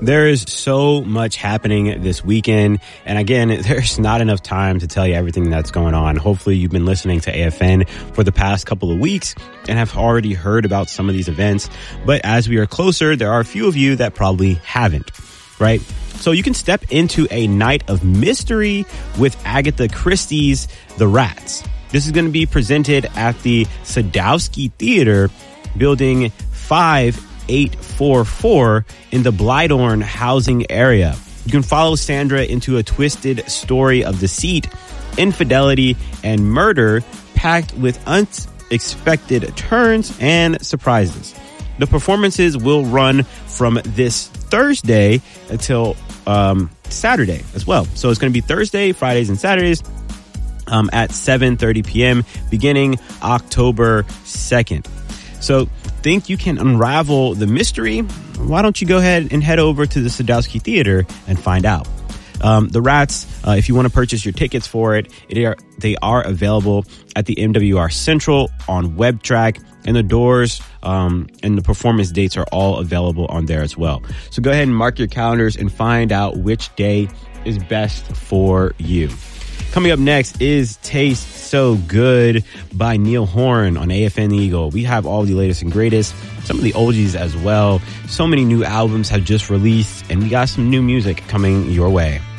There is so much happening this weekend. And again, there's not enough time to tell you everything that's going on. Hopefully you've been listening to AFN for the past couple of weeks and have already heard about some of these events. But as we are closer, there are a few of you that probably haven't, right? So you can step into a night of mystery with Agatha Christie's The Rats. This is going to be presented at the Sadowski Theater, Building 5844 in the Blydorn housing area. You can follow Sandra into a twisted story of deceit, infidelity, and murder packed with unexpected turns and surprises. The performances will run from this Thursday until Saturday as well. So it's going to be Thursday, Fridays, and Saturdays at 7:30 p.m. beginning October 2nd. So think you can unravel the mystery? Why don't you go ahead and head over to the Sadowski Theater and find out? The Rats, if you want to purchase your tickets for it, they are available at the MWR Central on WebTrack, and the doors and the performance dates are all available on there as well. So go ahead and mark your calendars and find out which day is best for you. Coming up next is Taste So Good by Neil Horn on AFN Eagle. We have all the latest and greatest, some of the oldies as well. So many new albums have just released, and we got some new music coming your way.